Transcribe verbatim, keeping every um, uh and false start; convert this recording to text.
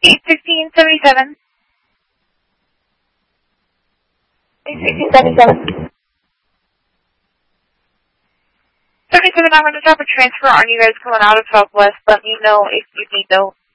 eight sixteen seventy-seven. eight sixteen seventy-seven. seventy-seven, I'm going to drop a transfer on you guys coming out of Southwest. Let me know if you need those.